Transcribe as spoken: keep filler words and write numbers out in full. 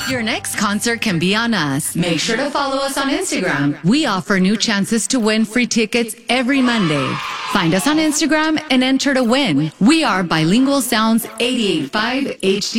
Your next concert can be on us. Make sure to follow us on Instagram. We offer new chances to win free tickets every Monday. Find us on Instagram and enter to win. We are Bilingual Sounds eighty-eight point five H D.